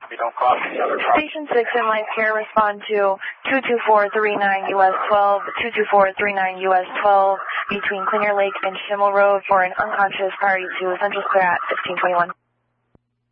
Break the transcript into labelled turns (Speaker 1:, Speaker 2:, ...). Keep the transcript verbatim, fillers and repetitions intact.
Speaker 1: We don't cross the other truck.
Speaker 2: Station six in Life Care, respond to two two four three nine U S twelve, two two four three nine U S twelve, between Clear Lake and Schimmel Road for an unconscious party to Central Square at fifteen twenty-one.